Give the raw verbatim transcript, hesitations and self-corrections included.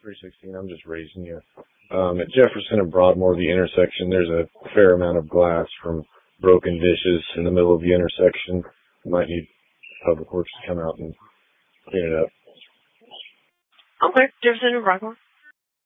three sixteen, I'm just raising you. Um, at Jefferson and Broadmoor, the intersection, there's a fair amount of glass from broken dishes in the middle of the intersection. You might need Public Works to come out and clean it up. Okay, Jefferson and Broadmoor.